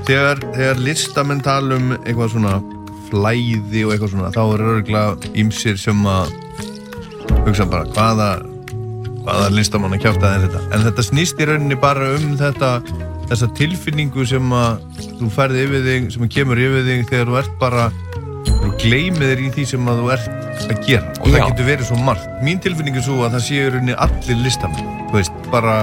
þegar listamenn tala eitthvað svona flæði og eitthvað svona, þá örugglega ýmsir sem að hugsa bara hvaða listamann að kjafta þetta. En þetta snýst í rauninni bara þessa tilfinningu sem að þú færð yfir þig, sem að kemur yfir þig þegar þú ert bara, þú gleymir þér í því sem að þú ert að gera. Og það getur verið svo margt. Mín tilfinning svo að það sé í rauninni allir listamenn. Þú veist, bara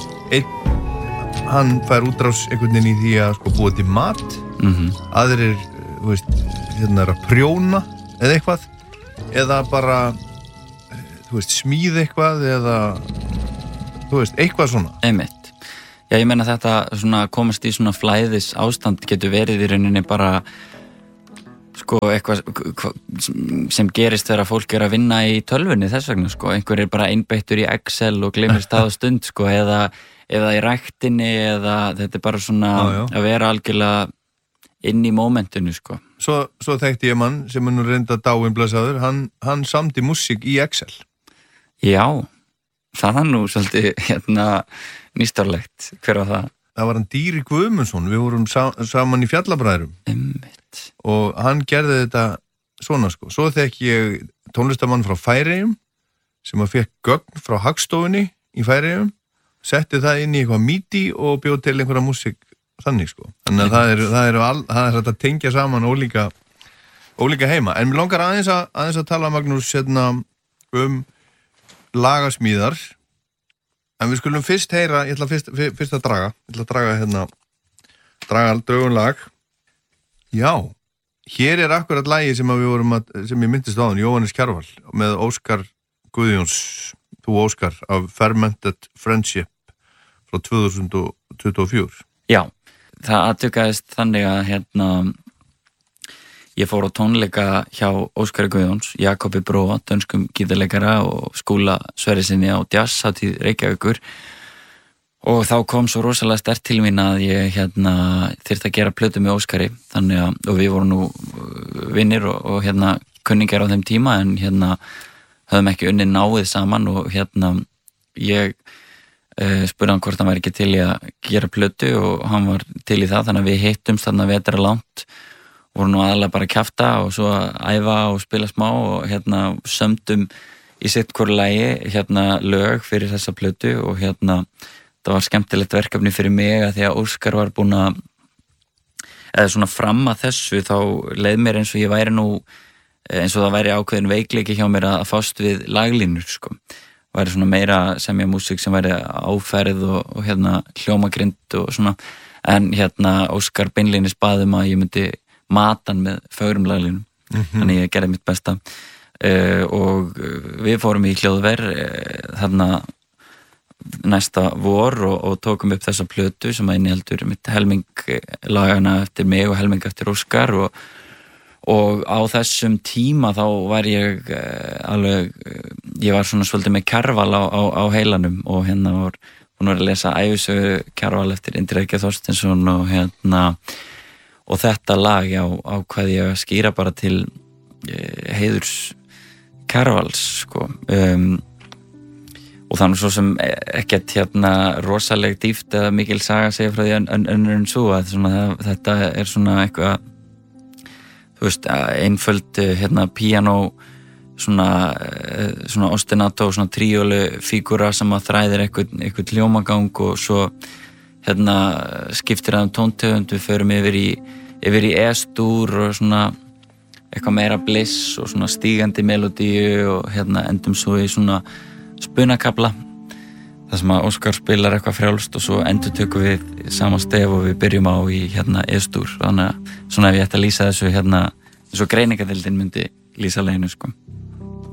hann fær útrás einhvern veginn í því að búa til mat. Aðrir, þú veist, er að prjóna eða eitthvað. Eða bara, þú veist, smíð eitthvað eða, þú veist, eitthvað svona. Einmitt. Já, ég meina þetta svona komast í svona flæðis ástand getur verið í rauninni bara eitthvað sem gerist þegar fólk að vinna í tölvunni þess vegna, einhver bara einbeittur í Excel og gleymir stað og stund, eða í ræktinni eða þetta bara svona að vera algjörlega inn í mómentinu, Svo þekkti ég mann sem nú reynda dáinn blessaður, hann samdi músík í Excel. Já, það nú svolítið nýstarlegt. Hver var það? Það var hann Dýri Guðmundsson, við vorum saman í Fjallabræðrum. Og hann gerði þetta svona, Svo þekki ég tónlistamann frá Færeyjum sem að fekk gögn frá Hagstofunni í Færeyjum, setti það inn í eitthvað MIDI og bjóð til einhverja músík þannig, Þannig að það er hægt að tengja saman ólíka heima. En mér langar aðeins að tala, Magnús, lagasmíðar. En við skulum fyrst heyra, ég ætla fyrst að draga drögun lag. Já, hér er akkurat lagi sem ég myndist á hann, Jóhannes Kjarval, með Óskar Guðjóns, þú Óskar, af Fermented Friendship frá 2024. Já, það atvikaðist þannig að ég fór á tónleika hjá Óskari Guðjóns, Jakobi Bróa, dönskum gítarleikara og Skúla Sverrisinni á Jazzhátíð Reykjavíkur og þá kom svo rosalega sterkt til mín að ég þyrfti að gera plötu með Óskari og við vorum nú vinnir og kunningjar á þeim tíma en höfum ekki unnið náið saman og ég spurði hann hvort hann væri ekki til í að gera plötu og hann var til í það, þannig að við hittumst þarna vetra langt, voru nú aðalega bara að kjafta og svo að æfa og spila smá og sömdum í sitt hvoru lagi lög fyrir þessa plötu og það var skemmtilegt verkefni fyrir mig að því að Óskar var búinn að eða svona fram að þessu þá leið mér eins og ég væri nú eins og það væri ákveðin veikleiki hjá mér að fást við laglínur væri svona meira semja músík sem væri áferð og hljómagrind og svona en Óskar beinlínis bað að ég myndi matan með fögrum laglínum þannig ég gerði mitt besta og við fórum í hljóðverð þarna næsta vor og tókum upp þessa plötu sem að inniheldur mitt helming lagana eftir mig og helming eftir Óskar og á þessum tíma þá var ég alveg, ég var svona svolítið með Kjarval á heilanum og var búin að lesa ævisögu Kjarval eftir Indriða Þorsteinsson og þetta lag ákvað ég að skýra bara til heiðurs Kjarvals og þannig svo sem ekkert rosaleg dýft eða mikil saga segja frá því önnur en svo að þetta er svona eitthvað þú veist, einföld piano svona ostinato svona tríólu fígúra sem að þræðir eitthvað hljómagang og svo skiptir það tóntegund, við förum yfir í E-stúr og svona eitthvað meira bliss og svona stígandi melodíu og endum svo í svona spunakafla þar sem að Óskar spilar eitthvað frjálst og svo endurtökum við sama stef og við byrjum á í E-stúr þannig að svona ef ég ætti að lýsa þessu eins og greiningadeildin myndi lýsa laginu